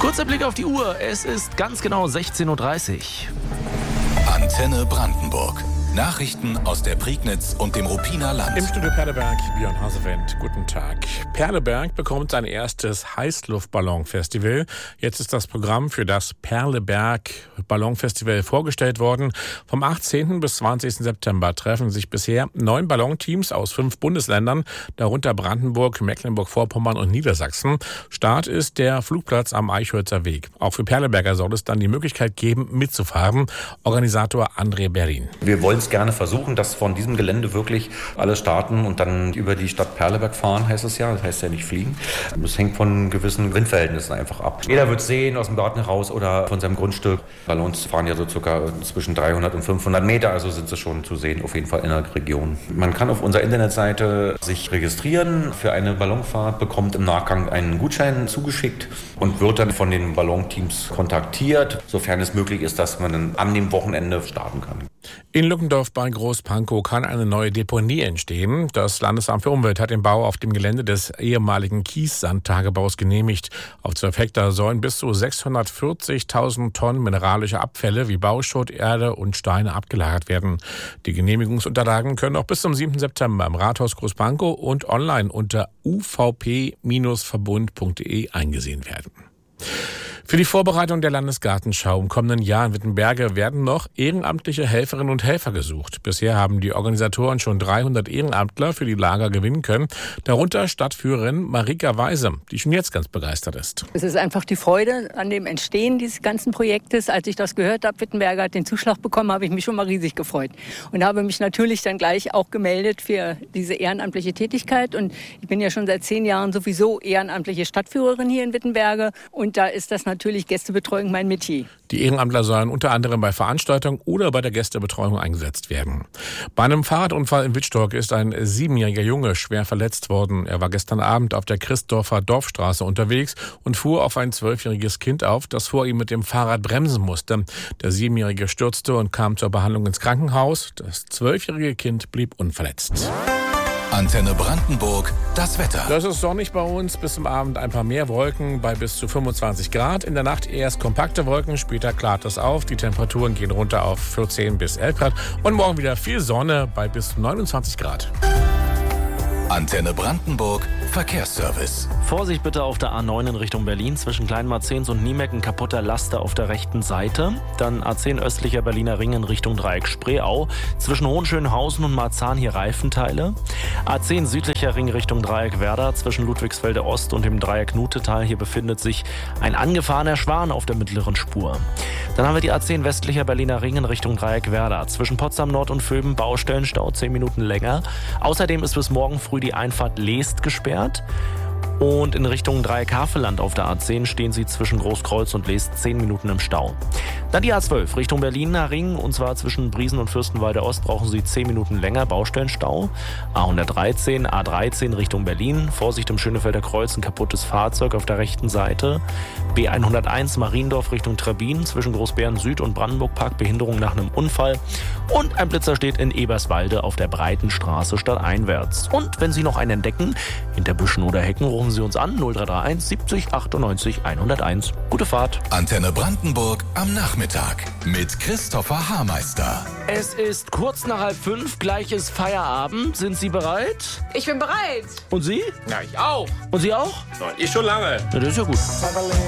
Kurzer Blick auf die Uhr. Es ist ganz genau 16:30 Uhr. Antenne Brandenburg. Nachrichten aus der Prignitz und dem Ruppiner Land. Im Studio Perleberg, Björn Hasewend, guten Tag. Perleberg bekommt sein erstes Heißluftballonfestival. Jetzt ist das Programm für das Perleberg Ballonfestival vorgestellt worden. Vom 18. bis 20. September treffen sich bisher 9 Ballonteams aus 5 Bundesländern, darunter Brandenburg, Mecklenburg-Vorpommern und Niedersachsen. Start ist der Flugplatz am Eichholzer Weg. Auch für Perleberger soll es dann die Möglichkeit geben, mitzufahren. Organisator André Berlin. Wir wollen es gerne versuchen, dass von diesem Gelände wirklich alle starten und dann über die Stadt Perleberg fahren, heißt es ja. Das heißt ja nicht fliegen. Das hängt von gewissen Windverhältnissen einfach ab. Jeder wird sehen, aus dem Garten heraus oder von seinem Grundstück. Ballons fahren ja so circa zwischen 300 und 500 Meter, also sind sie schon zu sehen, auf jeden Fall in der Region. Man kann auf unserer Internetseite sich registrieren für eine Ballonfahrt, bekommt im Nachgang einen Gutschein zugeschickt und wird dann von den Ballonteams kontaktiert, sofern es möglich ist, dass man dann an dem Wochenende starten kann. In Luckenkdorf bei Großpankow kann eine neue Deponie entstehen. Das Landesamt für Umwelt hat den Bau auf dem Gelände des ehemaligen Kiessandtagebaus genehmigt. Auf 12 Hektar sollen bis zu 640.000 Tonnen mineralische Abfälle wie Bauschutt, Erde und Steine abgelagert werden. Die Genehmigungsunterlagen können auch bis zum 7. September im Rathaus Großpankow und online unter uvp-verbund.de eingesehen werden. Für die Vorbereitung der Landesgartenschau im kommenden Jahr in Wittenberge werden noch ehrenamtliche Helferinnen und Helfer gesucht. Bisher haben die Organisatoren schon 300 Ehrenamtler für die Lager gewinnen können. Darunter Stadtführerin Marika Weise, die schon jetzt ganz begeistert ist. Es ist einfach die Freude an dem Entstehen dieses ganzen Projektes. Als ich das gehört habe, Wittenberge hat den Zuschlag bekommen, habe ich mich schon mal riesig gefreut. Und habe mich natürlich dann gleich auch gemeldet für diese ehrenamtliche Tätigkeit. Und ich bin ja schon seit 10 Jahren sowieso ehrenamtliche Stadtführerin hier in Wittenberge. Und da ist das natürlich Gästebetreuung mein Metier. Die Ehrenamtler sollen unter anderem bei Veranstaltungen oder bei der Gästebetreuung eingesetzt werden. Bei einem Fahrradunfall in Wittstock ist ein 7-jähriger Junge schwer verletzt worden. Er war gestern Abend auf der Christdorfer Dorfstraße unterwegs und fuhr auf ein 12-jähriges Kind auf, das vor ihm mit dem Fahrrad bremsen musste. Der 7-jährige stürzte und kam zur Behandlung ins Krankenhaus. Das 12-jährige Kind blieb unverletzt. Antenne Brandenburg, das Wetter. Das ist sonnig bei uns, bis zum Abend ein paar mehr Wolken bei bis zu 25 Grad. In der Nacht erst kompakte Wolken, später klart es auf. Die Temperaturen gehen runter auf 14 bis 11 Grad. Und morgen wieder viel Sonne bei bis zu 29 Grad. Antenne Brandenburg, Verkehrsservice. Vorsicht bitte auf der A9 in Richtung Berlin. Zwischen Kleinmarzens und Niemeck ein kaputter Laster auf der rechten Seite. Dann A10 östlicher Berliner Ring in Richtung Dreieck Spreeau. Zwischen Hohenschönhausen und Marzahn hier Reifenteile. A10 südlicher Ring Richtung Dreieck Werder. Zwischen Ludwigsfelde Ost und dem Dreieck Nutetal. Hier befindet sich ein angefahrener Schwan auf der mittleren Spur. Dann haben wir die A10 westlicher Berliner Ring in Richtung Dreieck Werder. Zwischen Potsdam Nord und Vöben Baustellenstau 10 Minuten länger. Außerdem ist bis morgen früh die Einfahrt Leest gesperrt. Und in Richtung Dreieck-Havelland auf der A10 stehen Sie zwischen Großkreuz und Leest 10 Minuten im Stau. Dann die A12 Richtung Berliner Ring, und zwar zwischen Briesen und Fürstenwalde Ost brauchen Sie 10 Minuten länger, Baustellenstau. A113, A13 Richtung Berlin, Vorsicht im Schönefelder Kreuz, ein kaputtes Fahrzeug auf der rechten Seite. B101 Mariendorf Richtung Trebin, zwischen Großbären Süd und Brandenburg-Park, Behinderung nach einem Unfall. Und ein Blitzer steht in Eberswalde auf der Breitenstraße stadteinwärts. Und wenn Sie noch einen entdecken, hinter Büschen oder Hecken, rufen Sie uns an 0331 70 98 101. Gute Fahrt. Antenne Brandenburg am Nachmittag mit Christopher Haarmeister. Es ist kurz nach 4:30, gleich ist Feierabend. Sind Sie bereit? Ich bin bereit. Und Sie? Ja, ich auch. Und Sie auch? Ich schon lange. Ja, das ist ja gut.